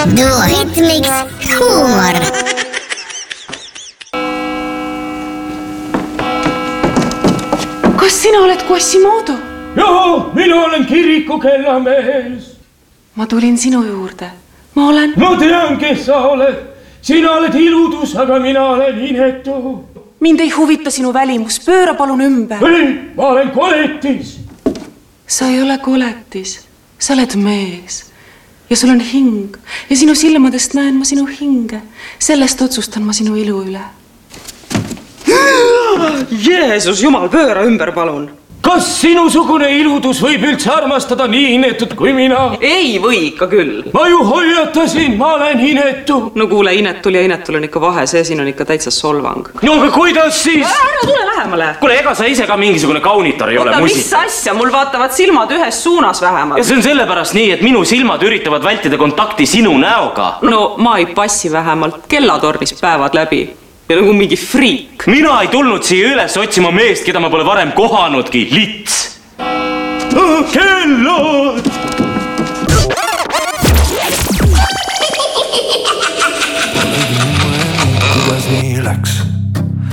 Duoritmiks huumor. Kas sina oled Quasimodo? Joo, mina olen kiriku kellamees. Ma tulin sinu juurde. Ma olen... Ma tean, kes sa oled. Sina oled iludus, aga mina olen inetu. Mind ei huvita sinu välimus. Pööra palun ümber. Ei, ma olen koletis. Sa ei ole koletis. Sa oled mees. Ja sul on hing. Ja sinu silmadest näen ma sinu hinge. Sellest otsustan ma sinu ilu üle. Jeesus, jumal, pööra ümber, palun. Kas sinusugune iludus võib üldse armastada nii inetud kui mina? Ei või ikka küll. Ma ju hoiatasin, ma olen inetu. No kuule, inetul ja inetul on ikka vahe, see siin on ikka täitsa solvang. No aga kuidas siis? Ära tule lähemale. Kuule, ega sa ise ka mingisugune kaunitar ei ole musi. Mis asja, mul vaatavad silmad ühes suunas vähemalt. Ja see on sellepärast nii, et minu silmad üritavad vältida kontakti sinu näoga. No ma ei passi vähemalt kellatornis päevad läbi. Ja nagu mingi friik. Mina ei tulnud siia üles otsima meest, keda ma pole varem kohanudki. Lits! Kellad!